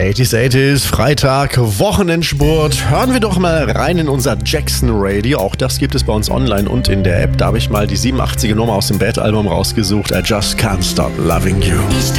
80s, Freitag, Wochenendspurt. Hören wir doch mal rein in unser Jackson Radio. Auch das gibt es bei uns online und in der App. Da habe ich mal die 87er Nummer aus dem Bad Album rausgesucht. I Just Can't Stop Loving You.